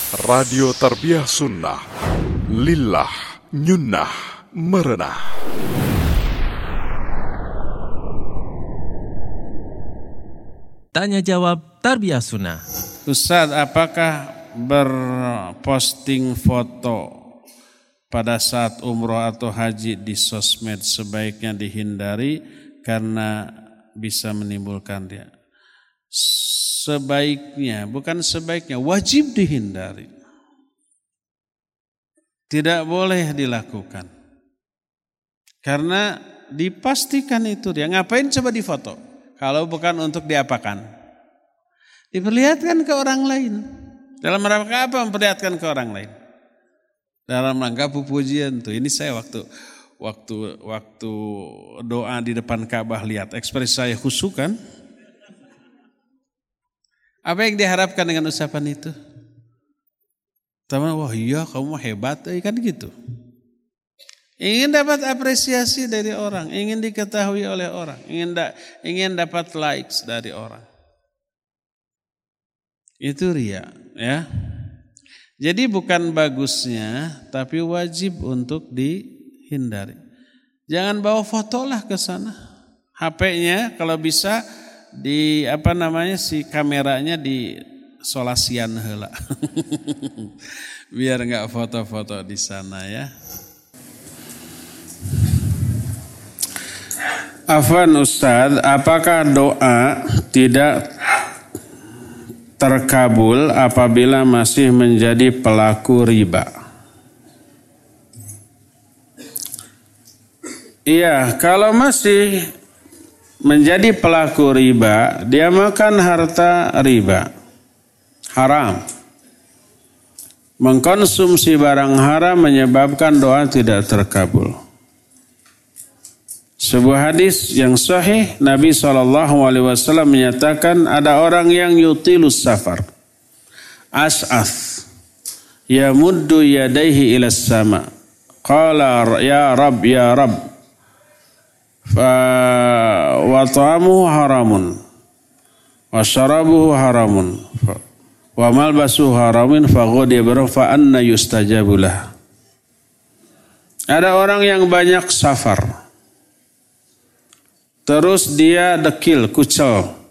Radio Tarbiyah Sunnah, Lillah, Nyunnah, Merenah. Tanya jawab Tarbiyah Sunnah. Ustaz, apakah berposting foto pada saat umroh atau haji di sosmed sebaiknya dihindari karena bisa menimbulkan dia? Sebaiknya, bukan sebaiknya, wajib dihindari. Tidak boleh dilakukan. Karena dipastikan itu dia. Ngapain coba difoto? Kalau bukan untuk diapakan? Diperlihatkan ke orang lain. Dalam rangka apa memperlihatkan ke orang lain? Dalam rangka pujian tuh. Ini saya waktu doa di depan Ka'bah, lihat ekspresi saya khusyuk kan? Apa yang diharapkan dengan ucapan itu? Teman, wah iya kamu hebat, kan gitu. Ingin dapat apresiasi dari orang, ingin diketahui oleh orang, ingin dapat likes dari orang. Itu riya, ya. Jadi bukan bagusnya, tapi wajib untuk dihindari. Jangan bawa foto lah ke sana. HP-nya kalau bisa si kameranya di solasian heula. Biar enggak foto-foto di sana, ya. Afwan Ustaz, apakah doa tidak terkabul apabila masih menjadi pelaku riba? Iya, kalau masih menjadi pelaku riba, dia makan harta riba, haram. Mengkonsumsi barang haram menyebabkan doa tidak terkabul. Sebuah hadis yang sahih, Nabi SAW menyatakan ada orang yang yutilus safar, as'ath, yamuddu yadaihi ilas sama, qala ya Rab, ya Rab, wa ta'amuhu haramun, wa syarabuhu haramun, wa malbasuhu haramun, fa ghadiya barahu, fa anna yustajabulah. Ada orang yang banyak safar, terus dia dekil, kucel,